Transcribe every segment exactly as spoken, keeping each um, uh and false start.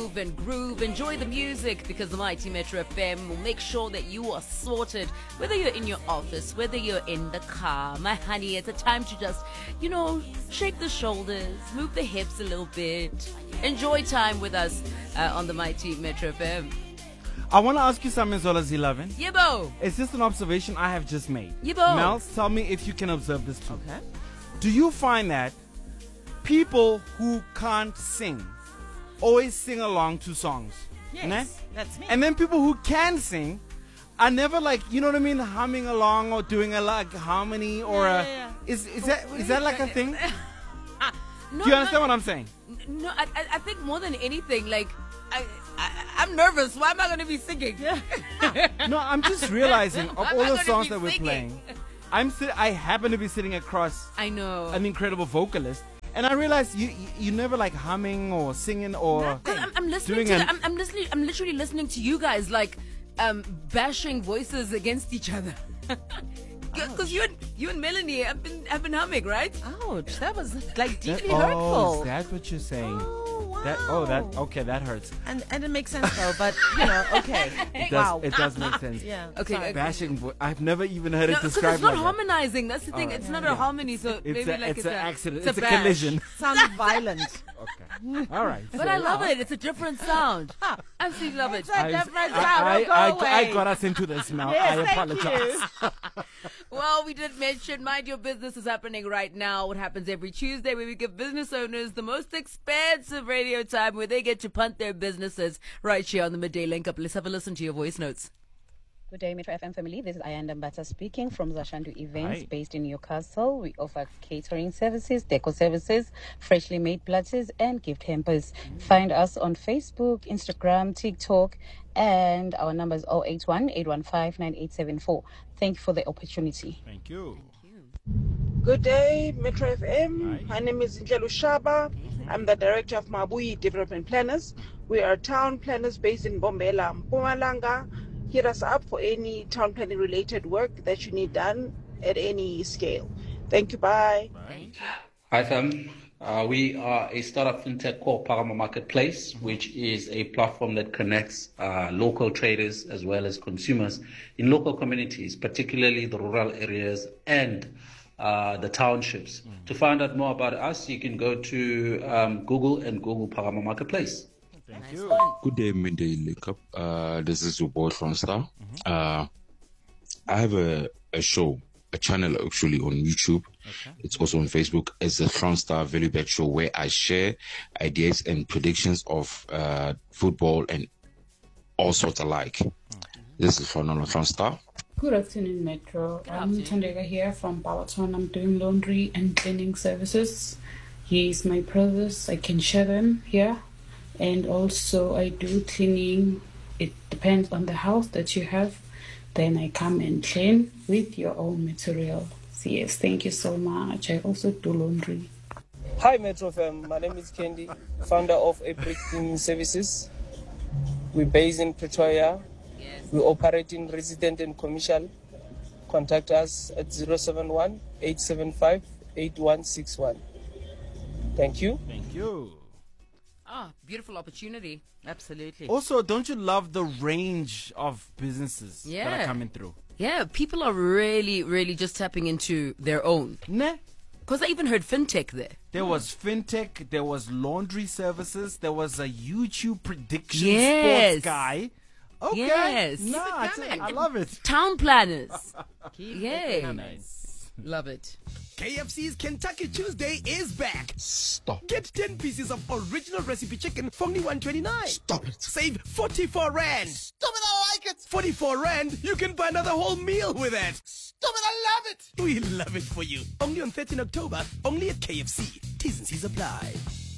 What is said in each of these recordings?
move and groove, enjoy the music, because the Mighty Metro F M will make sure that you are sorted. Whether you're in your office, whether you're in the car, my honey, it's a time to just, you know, shake the shoulders, move the hips a little bit. Enjoy time with us uh, on the Mighty Metro F M. I want to ask you something, Zola Z eleven. Yebo. It's just an observation I have just made. Yebo. Mel, tell me if you can observe this too. Okay. Do you find that people who can't sing always sing along to songs? Yes, Né? that's me. And then people who can sing are never like, you know what I mean, humming along or doing a like harmony or Yeah, a. yeah, yeah. Is is that is that like a thing? No, Do you understand no, what I'm saying? No, I, I I think more than anything, like, I, I, I'm nervous. Why am I going to be singing? No, I'm just realizing of Why am all I the gonna songs be that we're singing? playing, I'm sit- I happen to be sitting across I know. an incredible vocalist, and I realized you you, you never like humming or singing or. Because I'm, I'm listening doing to, an- the, I'm, I'm listening, I'm literally listening to you guys like, um, bashing voices against each other. Because you and you and Melanie have been have been humming, right? Ouch, that was like That- deeply oh, hurtful. is that what you're saying? Oh, wow. That oh that okay that hurts. And and it makes sense though, but you know, okay. It does Wow. it does make sense. Yeah. Okay, sorry. okay. Bashing vo- I've never even heard No, it because described it's not like that. harmonizing. That's the thing. Alright. It's not Yeah. a harmony, so It's maybe a, like it's it's an a accident. It's, It's, a, bash. collision. Sounds violent. Okay. All right. But so- I love it. It's a different sound. I absolutely love it. It's a different I, sound. I, Go I, away. I got us into this now. Yes, I thank apologize. you. Well, we did mention Mind Your Business is happening right now. What happens every Tuesday where we give business owners the most expensive radio time where they get to punt their businesses right here on the Midday Link Up. Let's have a listen to your voice notes. Good day, Metro F M family. This is Ayanda Mbata speaking from Zashandu Events Hi. based in Newcastle. We offer catering services, deco services, freshly made platters, and gift hampers. Find us on Facebook, Instagram, TikTok, and our number is zero eight one, eight one five, nine eight seven four. Thank you for the opportunity. Thank you. Good day, Metro F M. Hi. My name is Ndlelu Shaba. I'm the director of Mabui Development Planners. We are town planners based in Bombela, Mpumalanga. Hit us up for any town planning related work that you need done at any scale. Thank you. Bye. Hi, fam. Uh, we are a startup fintech called Parama Marketplace, which is a platform that connects uh, local traders as well as consumers in local communities, particularly the rural areas and uh, the townships. Mm. To find out more about us, you can go to um, Google and Google Parama Marketplace. Thank Nice you. one. Good day, Midday Link Up. Uh, this is your boy from Star. Uh, I have a, a show, a channel actually on YouTube. Okay. It's also on Facebook. It's a From Star Value Bet Show where I share ideas and predictions of uh, football and all sorts alike. This is from From Star. Good afternoon, Metro. I'm Tandega here from Bawaton. I'm doing laundry and cleaning services. Here's my brothers. I can share them here. And also I do cleaning. It depends on the house that you have. Then I come and clean with your own material. So yes, thank you so much. I also do laundry. Hi Metro Fam, my name is Kendi, founder of Epic Cleaning Services. We're based in Pretoria. Yes. We operate in resident and commercial. Contact us at zero seven one, eight seven five, eight one six one. Thank you. Thank you. Ah, beautiful opportunity. Absolutely. Also, don't you love the range of businesses that Yeah. are coming through? Yeah, people are really, really just tapping into their own. Nah. Because I even heard fintech there. There was fintech, there was laundry services, there was a YouTube prediction Yes. sports guy. Okay. Yes. Nah, I, tell you, I love it. Town planners. Keep Yay. it coming. Love it. K F C's Kentucky Tuesday is back. Stop. Get ten pieces of original recipe chicken for only one twenty-nine. Stop it. Save forty-four rand. Stop it, I like it. forty-four rand, you can buy another whole meal with it. Stop it, I love it. We love it for you. Only on thirteenth October, only at K F C. T's and C's apply.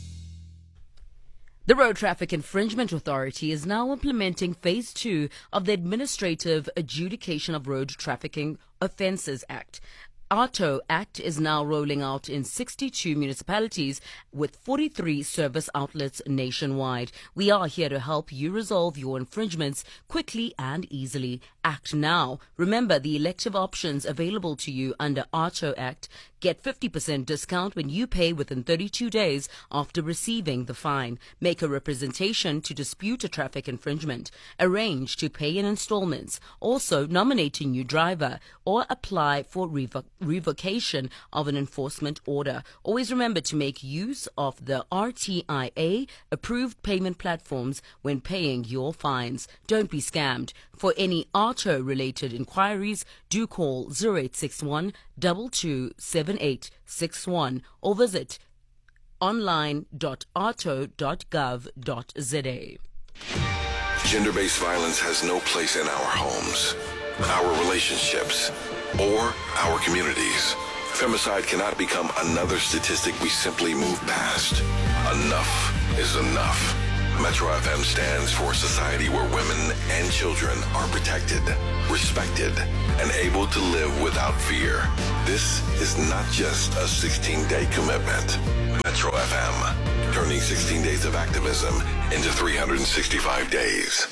The Road Traffic Infringement Authority is now implementing phase two of the Administrative Adjudication of Road Trafficking Offences Act. ARTO Act is now rolling out in sixty-two municipalities with forty-three service outlets nationwide. We are here to help you resolve your infringements quickly and easily. Act now. Remember the elective options available to you under ARTO Act. Get fifty percent discount when you pay within thirty-two days after receiving the fine. Make a representation to dispute a traffic infringement. Arrange to pay in installments. Also, nominate a new driver or apply for revo- revocation of an enforcement order. Always remember to make use of the R T I A approved payment platforms when paying your fines. Don't be scammed. For any ARTO related inquiries, do call zero eight six one, two two seven eight six one or visit online dot arto dot gov dot za. Gender-based violence has no place in our homes, our relationships, or our communities. Femicide cannot become another statistic we simply move past. Enough is enough. Metro F M stands for a society where women and children are protected, respected, and able to live without fear. This is not just a sixteen-day commitment. Metro F M, turning sixteen days of activism into three hundred sixty-five days.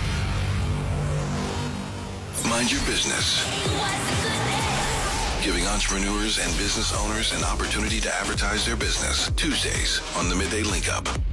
Mind your business. Giving entrepreneurs and business owners an opportunity to advertise their business. Tuesdays on the Midday Link Up.